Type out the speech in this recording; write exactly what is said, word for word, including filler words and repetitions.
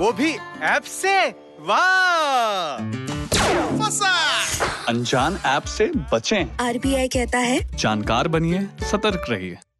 वो भी ऐप से। वाह! फंसा। अनजान ऐप से बचें। आर बी आई कहता है जानकार बनिए, सतर्क रहिए।